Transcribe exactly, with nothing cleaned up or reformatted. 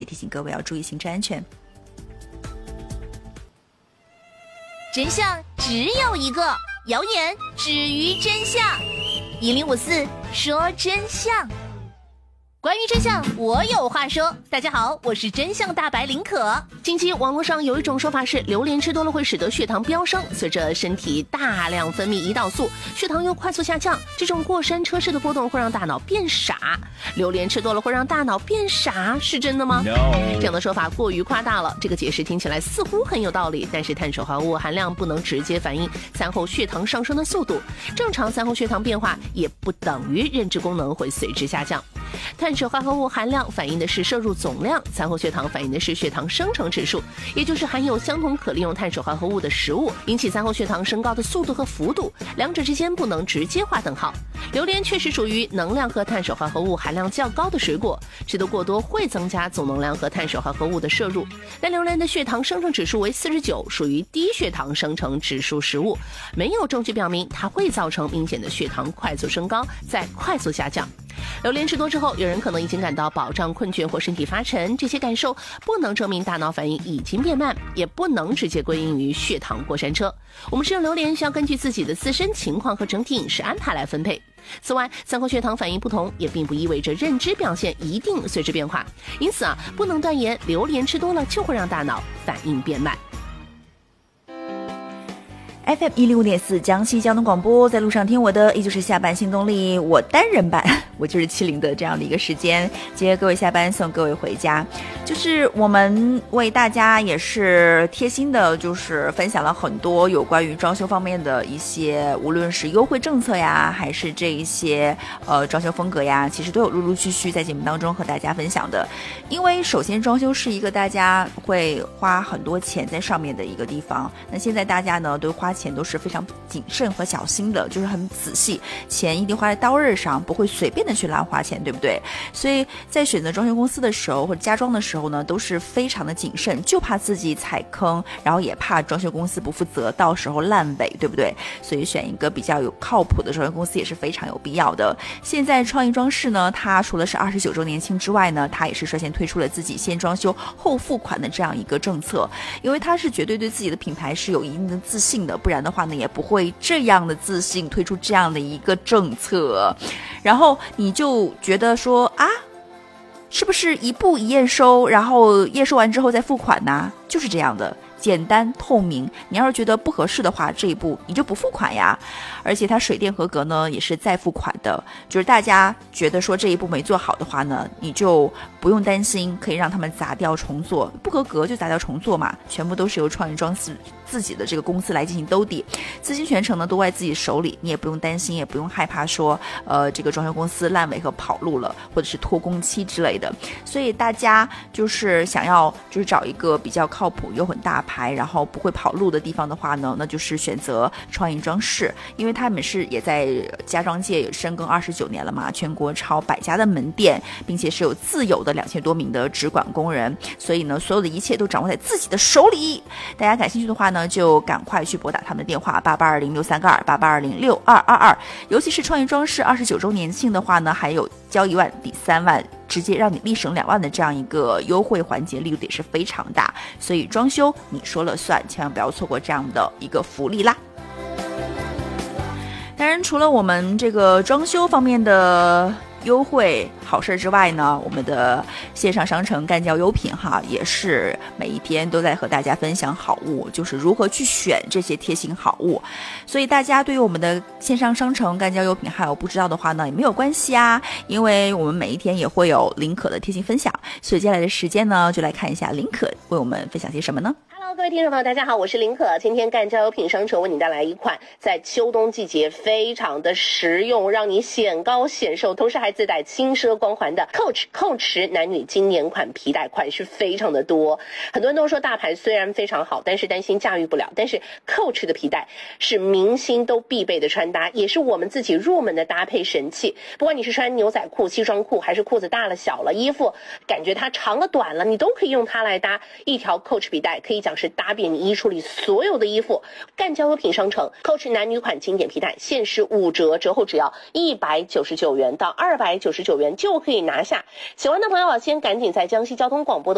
提醒各位要注意行车安全。 真相只有一个，谣言止于真相。一零五四说真相。关于真相，我有话说。大家好，我是真相大白林可。近期网络上有一种说法是，榴莲吃多了会使得血糖飙升，随着身体大量分泌胰岛素，血糖又快速下降。这种过山车式的波动会让大脑变傻。榴莲吃多了会让大脑变傻，是真的吗？ No. 这样的说法过于夸大了。这个解释听起来似乎很有道理，但是碳水化合物含量不能直接反映餐后血糖上升的速度。正常餐后血糖变化也不等于认知功能会随之下降。碳水化合物含量反映的是摄入总量，餐后血糖反映的是血糖生成指数，也就是含有相同可利用碳水化合物的食物引起餐后血糖升高的速度和幅度，两者之间不能直接划等号。榴莲确实属于能量和碳水化合物含量较高的水果，吃得过多会增加总能量和碳水化合物的摄入，但榴莲的血糖生成指数为四十九，属于低血糖生成指数食物，没有证据表明它会造成明显的血糖快速升高再快速下降。榴莲吃多之后，有人可能已经感到饱胀、困倦或身体发沉，这些感受不能证明大脑反应已经变慢，也不能直接归因于血糖过山车。我们食用榴莲需要根据自己的自身情况和整体饮食安排来分配。此外，餐后血糖反应不同，也并不意味着认知表现一定随之变化。因此啊，不能断言榴莲吃多了就会让大脑反应变慢。 F M 一零五点四江西交通广播，在路上听我的依旧是下班新动力，我单人版，我就是七零的这样的一个时间，接各位下班送各位回家。就是我们为大家也是贴心的，就是分享了很多有关于装修方面的一些，无论是优惠政策呀，还是这一些呃装修风格呀，其实都有陆陆续续在节目当中和大家分享的。因为首先装修是一个大家会花很多钱在上面的一个地方，那现在大家呢都花钱都是非常谨慎和小心的，就是很仔细，钱一定花在刀刃上，不会随便的去乱花钱，对不对？所以在选择装修公司的时候或者家装的时候呢，都是非常的谨慎，就怕自己踩坑，然后也怕装修公司不负责，到时候烂尾，对不对？所以选一个比较有靠谱的装修公司也是非常有必要的。现在创意装饰呢，它除了是二十九周年庆之外呢，它也是率先推出了自己先装修后付款的这样一个政策，因为它是绝对对自己的品牌是有一定的自信的，不然的话呢也不会这样的自信推出这样的一个政策。然后你就觉得说啊，是不是一步一验收，然后验收完之后再付款呢？就是这样的，简单透明。你要是觉得不合适的话，这一步你就不付款呀。而且它水电合格呢也是再付款的，就是大家觉得说这一步没做好的话呢，你就不用担心，可以让他们砸掉重做，不合格就砸掉重做嘛，全部都是由创意装饰自己的这个公司来进行兜底，资金全程呢都在自己手里，你也不用担心，也不用害怕说呃这个装修公司烂尾和跑路了，或者是拖工期之类的。所以大家就是想要就是找一个比较靠谱又很大牌，然后不会跑路的地方的话呢，那就是选择创意装饰，因为他们是也在家装界有深耕二十九年了嘛，全国超百家的门店，并且是有自有的两千多名的直管工人，所以呢所有的一切都掌握在自己的手里。大家感兴趣的话呢，就赶快去拨打他们的电话八八二零六三个二八八二零六二二二，尤其是创意装饰二十九周年庆的话呢，还有交一万抵三万，直接让你立省两万的这样一个优惠环节，力度也是非常大，所以装修你说了算，千万不要错过这样的一个福利啦。当然除了我们这个装修方面的优惠好事之外呢，我们的线上商城干胶优品哈，也是每一天都在和大家分享好物，就是如何去选这些贴心好物。所以大家对于我们的线上商城干胶优品还有不知道的话呢，也没有关系啊，因为我们每一天也会有林可的贴心分享。所以接下来的时间呢，就来看一下林可为我们分享些什么呢？ 各位听众朋友大家好，我是林可。今天干胶优品商城为你带来一款在秋冬季节非常的实用，让你显高显瘦，同时还自带轻奢光环的 Coach 蔻驰男女经典款皮带，款式非常的多。很多人都说大牌虽然非常好，但是担心驾驭不了，但是 Coach 的皮带是明星都必备的穿搭，也是我们自己入门的搭配神器。不管你是穿牛仔裤、西装裤，还是裤子大了小了，衣服感觉它长了短了，你都可以用它来搭。一条 Coach 皮带可以讲是搭遍你衣橱里所有的衣服。干胶优品商城 Coach 男女款经典皮带限时五折，折后只要一百九十九元到二百九十九元就可以拿下。喜欢的朋友啊，先赶紧在江西交通广播的